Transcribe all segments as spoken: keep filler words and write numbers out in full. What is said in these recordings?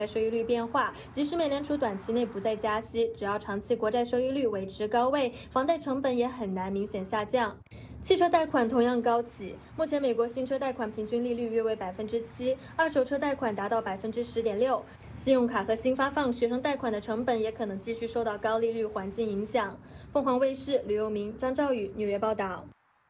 收益率变化，即使美联储短期内不再加息，只要长期国债收益率维持高位，房贷成本也很难明显下降。汽车贷款同样高企，目前美国新车贷款平均利率约为百分之七，二手车贷款达到百分之十点六。信用卡和新发放学生贷款的成本也可能继续受到高利率环境影响。凤凰卫视吕佑明、张兆宇纽约报道。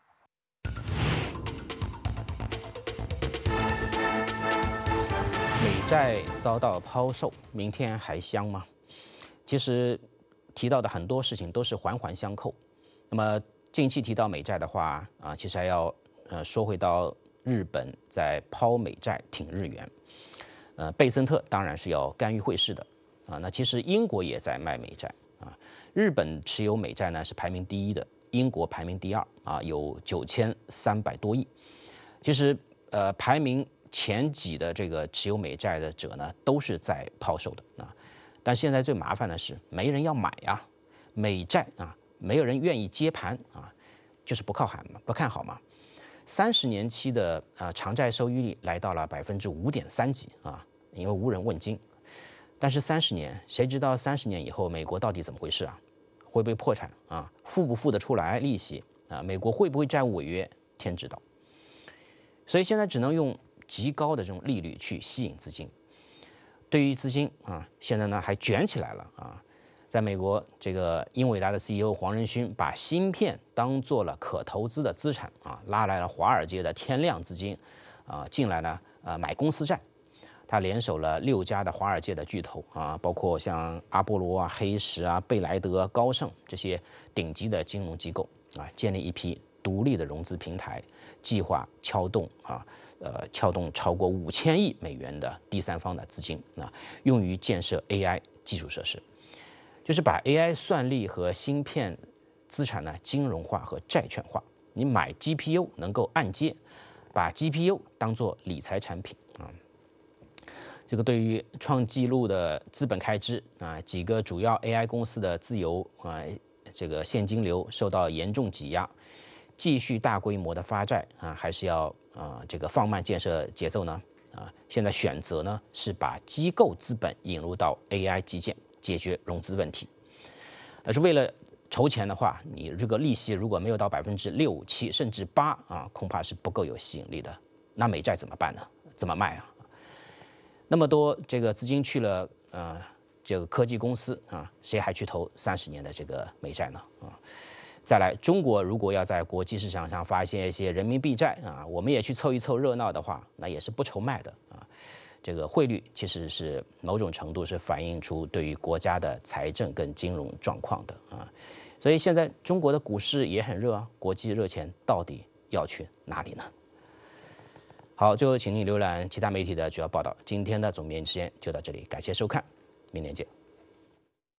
美债遭到抛售，明天还香吗？其实提到的很多事情都是环环相扣。那么近期提到美债的话啊，其实还要呃说回到日本在抛美债挺日元。呃，贝森特当然是要干预汇市的啊。那其实英国也在卖美债啊。日本持有美债呢是排名第一的，英国排名第二啊，有九千三百多亿。其实呃排名前几的这个持有美债的者呢，都是在抛售的啊。但现在最麻烦的是，没人要买呀，美债啊，没有人愿意接盘啊，就是不靠喊嘛，不看好嘛。三十年期的啊长债收益率来到了百分之五点三几啊，因为无人问津。但是三十年，谁知道三十年以后美国到底怎么回事啊？会不会破产啊？付不付得出来利息啊？美国会不会债务违约？天知道。所以现在只能用极高的这种利率去吸引资金，对于资金啊，现在呢还卷起来了啊。在美国，这个英伟达的 C E O 黄仁勋把芯片当做了可投资的资产啊，拉来了华尔街的天量资金啊进来呢，呃买公司债。他联手了六家的华尔街的巨头啊，包括像阿波罗啊、黑石啊、贝莱德、高盛这些顶级的金融机构啊，建立一批独立的融资平台，计划撬动啊。呃，撬动超过五千亿美元的第三方的资金啊，用于建设 A I 基础设施，就是把 A I 算力和芯片资产呢金融化和债券化。你买 G P U 能够按揭，把 G P U 当做理财产品啊。这个对于创纪录的资本开支啊，几个主要 A I 公司的自由啊，这个现金流受到严重挤压。继续大规模的发债啊，还是要啊、呃、这个放慢建设节奏呢？啊，现在选择呢是把机构资本引入到 A I 基建，解决融资问题。而是为了筹钱的话，你这个利息如果没有到百分之六七甚至八啊，恐怕是不够有吸引力的。那美债怎么办呢？怎么卖啊？那么多这个资金去了呃这个科技公司啊，谁还去投三十年的这个美债呢？啊？再来，中国如果要在国际市场上发现一些人民币债啊，我们也去凑一凑热闹的话，那也是不愁卖的啊。这个汇率其实是某种程度是反映出对于国家的财政跟金融状况的啊。所以现在中国的股市也很热啊，国际热钱到底要去哪里呢？好，最后请你浏览其他媒体的主要报道。今天的总编辑时间就到这里，感谢收看，明天见。